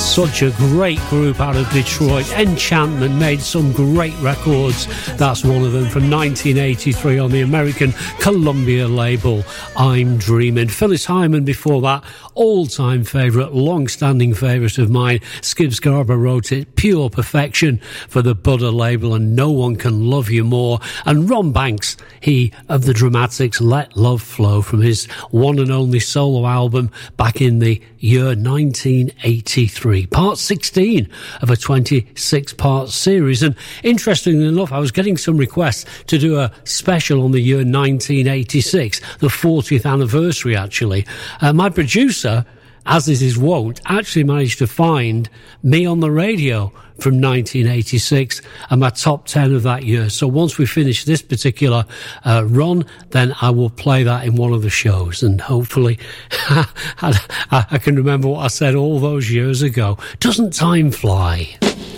Such a great group out of Detroit. Enchantment made some great records. That's one of them from 1983 on the American Columbia label, I'm Dreaming. Phyllis Hyman before that, all-time favourite, long-standing favourite of mine. Skip Scarborough wrote it, Pure Perfection, for the Buddha label, and No One Can Love You More. And Ron Banks, he of the Dramatics, Let Love Flow, from his one and only solo album back in the year 1983. Part 16 of a 26-part series. And interestingly enough, I was getting some requests to do a special on the year 1986, the 40th anniversary, actually. My producer, as is his wont, actually managed to find me on the radio from 1986 and my top 10 of that year. So once we finish this particular run, then I will play that in one of the shows, and hopefully I can remember what I said all those years ago. Doesn't time fly?